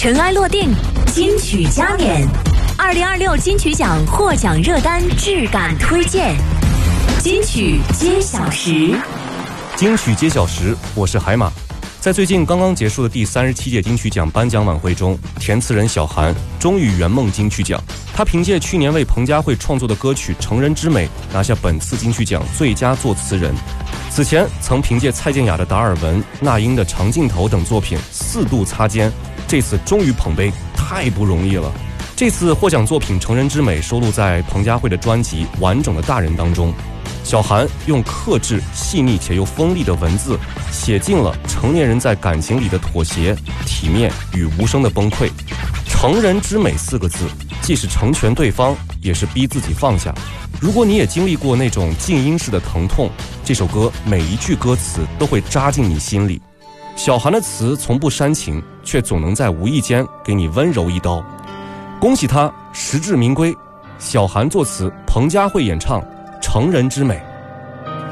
尘埃落定，金曲加冕，2026金曲奖获奖热单质感推荐，金曲揭晓时。 金曲揭晓时，我是海马。在最近刚刚结束的第37届金曲奖颁奖晚会中，填词人小韩终于圆梦金曲奖。他凭借去年为彭佳慧创作的歌曲《成人之美》拿下本次金曲奖最佳作词人。此前曾凭借蔡健雅的《达尔文》、那英的《长镜头》等作品4度擦肩，这次终于捧杯，太不容易了。这次获奖作品《成人之美》收录在彭佳慧的专辑《完整的大人》当中。小韩用克制、细腻且又锋利的文字，写尽了成年人在感情里的妥协、体面与无声的崩溃。成人之美4个字，既是成全对方，也是逼自己放下。如果你也经历过那种静音式的疼痛，这首歌每一句歌词都会扎进你心里。小韩的词从不煽情，却总能在无意间给你温柔一刀。恭喜他实至名归。小韩作词，彭佳慧演唱《成人之美》。